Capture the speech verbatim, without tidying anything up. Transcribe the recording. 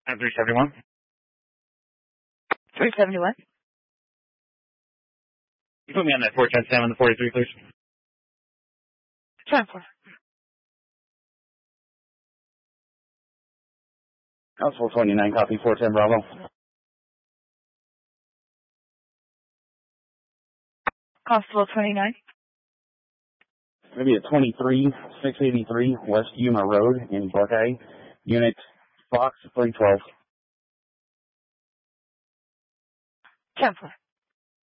I'm three seventy-one. three seventy-one. You put me on that four ten Sam on the forty-three, please. ten four. Constable twenty-nine, copy four ten Bravo. Constable twenty-nine. Maybe at twenty-three six eighty-three West Yuma Road in Buckeye, Unit Fox three twelve. ten four.